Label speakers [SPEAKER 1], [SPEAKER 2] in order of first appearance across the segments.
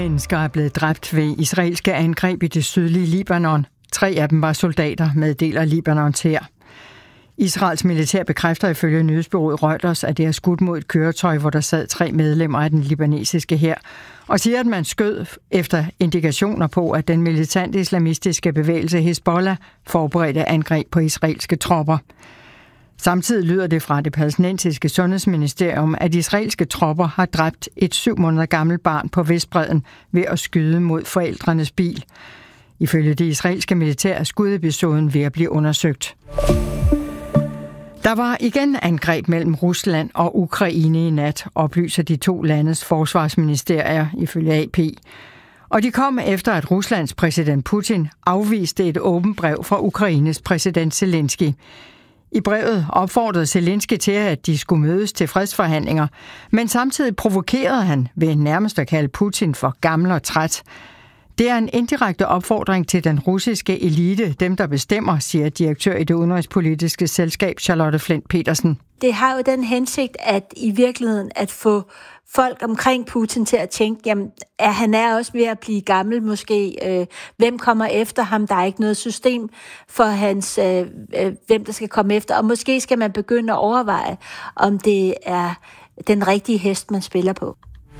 [SPEAKER 1] mennesker er blevet dræbt ved israelske angreb i det sydlige Libanon. 3 af dem var soldater, meddeler Libanons hær. Israels militær bekræfter ifølge nyhedsbureauet Reuters, at det er skudt mod et køretøj, hvor der sad 3 medlemmer af den libanesiske hær, og siger, at man skød efter indikationer på, at den militante islamistiske bevægelse Hezbollah forberedte angreb på israelske tropper. Samtidig lyder det fra det palæstinensiske sundhedsministerium, at israelske tropper har dræbt et 7 måneder gammelt barn på Vestbredden ved at skyde mod forældrenes bil. Ifølge det israelske militær er skudepisoden ved at blive undersøgt. Der var igen angreb mellem Rusland og Ukraine i nat, oplyser de 2 landes forsvarsministerier ifølge AP. Og de kom efter, at Ruslands præsident Putin afviste et åbent brev fra Ukraines præsident Zelensky. I brevet opfordrede Zelensky til, at de skulle mødes til fredsforhandlinger, men samtidig provokerede han ved nærmest at kalde Putin for gammel og træt. Det er en indirekte opfordring til den russiske elite, dem der bestemmer, siger direktør i det udenrigspolitiske selskab Charlotte Flint Petersen.
[SPEAKER 2] Det har jo den hensigt, at i virkeligheden at få folk omkring Putin til at tænke, jamen, at han er også ved at blive gammel måske. Hvem kommer efter ham? Der er ikke noget system for hans, hvem der skal komme efter. Og måske skal man begynde at overveje, om det er den rigtige hest, man spiller på.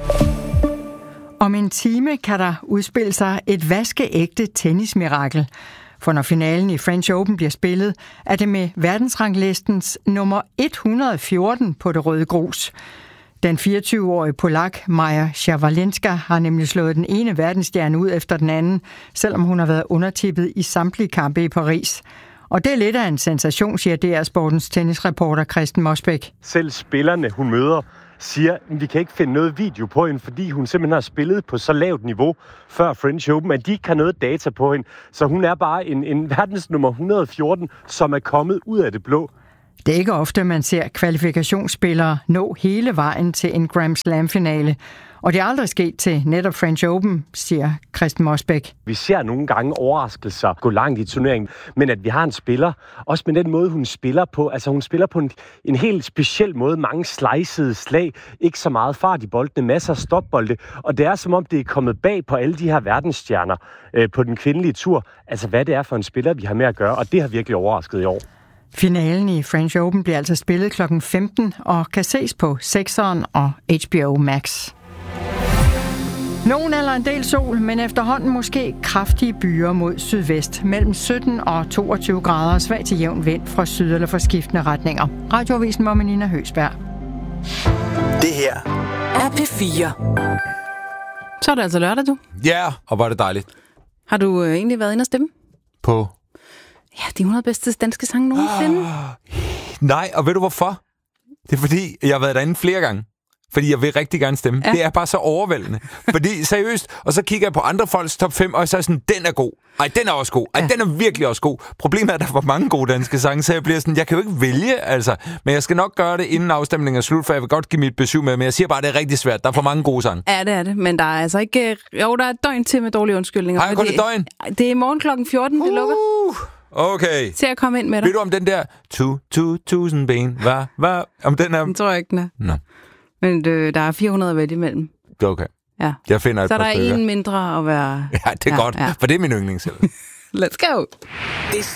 [SPEAKER 1] Om en time kan der udspille sig et vaskeægte tennismirakel. For når finalen i French Open bliver spillet, er det med verdensranglistens nummer 114 på det røde grus. Den 24-årige polak Maja Shavalinska har nemlig slået den ene verdensstjerne ud efter den anden, selvom hun har været undertippet i samtlige kampe i Paris. Og det er lidt af en sensation, siger DR Sportens tennisreporter Kristen Mosbæk.
[SPEAKER 3] Selv spillerne, hun møder, siger, at vi kan ikke finde noget video på hende, fordi hun simpelthen har spillet på så lavt niveau før French Open, at de ikke har noget data på hende. Så hun er bare en verdensnummer 114, som er kommet ud af det blå.
[SPEAKER 1] Det er ikke ofte, man ser kvalifikationsspillere nå hele vejen til en Grand Slam-finale. Og det er aldrig sket til netop French Open, siger Kristen Mosbæk.
[SPEAKER 3] Vi ser nogle gange overraskelser gå langt i turneringen, men at vi har en spiller, også med den måde, hun spiller på, altså hun spiller på en helt speciel måde, mange slicede slag, ikke så meget fart i boldene, masser af stopbolde, og det er som om, det er kommet bag på alle de her verdensstjerner på den kvindelige tur, altså hvad det er for en spiller, vi har med at gøre, og det har virkelig overrasket i år.
[SPEAKER 1] Finalen i French Open bliver altså spillet kl. 15 og kan ses på 6'eren og HBO Max. Nogen eller en del sol, men efterhånden måske kraftige byer mod sydvest. Mellem 17 og 22 grader, svag til jævn vind fra syd eller fra skiftende retninger. Radioavisen med Nina Høgsberg.
[SPEAKER 4] Det her er P4.
[SPEAKER 5] Så er det altså lørdag, du.
[SPEAKER 6] Ja, og var det dejligt.
[SPEAKER 5] Har du egentlig været inde og stemme?
[SPEAKER 6] På?
[SPEAKER 5] Ja, de 100 bedste danske sange nogensinde.
[SPEAKER 6] Nej, og ved du hvorfor? Det er fordi, jeg har været derinde flere gange. Fordi jeg vil rigtig gerne stemme. Ja. Det er bare så overvældende. Fordi seriøst, og så kigger jeg på andre folks top 5, og så er sådan, den er god. Ej, den er også god. Ej, den er virkelig også god. Problemet er, at der var mange gode danske sange, så jeg bliver sådan, jeg kan jo ikke vælge, altså. Men jeg skal nok gøre det, inden afstemningen er slut, for jeg vil godt give mit besøg med, men jeg siger bare, at det er rigtig svært. Der er for mange gode sange.
[SPEAKER 5] Ja, det er det. Men der er altså ikke... Jo, der er et døgn til med dårlige undskyldninger.
[SPEAKER 6] Har jeg kun et døgn?
[SPEAKER 5] Det er morgen klokken 14, det lukker.
[SPEAKER 6] Okay.
[SPEAKER 5] Til at komme ind med dig.
[SPEAKER 6] Ved du om den der 2.000 ben? Hvad? Om den er...
[SPEAKER 5] Den tror jeg ikke, den er.
[SPEAKER 6] Nå.
[SPEAKER 5] Men der er 400 at vælge imellem.
[SPEAKER 6] Okay.
[SPEAKER 5] Ja.
[SPEAKER 6] Jeg finder et
[SPEAKER 5] så
[SPEAKER 6] par stykker.
[SPEAKER 5] Så der er en mindre at være...
[SPEAKER 6] Ja, det er godt, for det er min yndlings.
[SPEAKER 5] Let's go!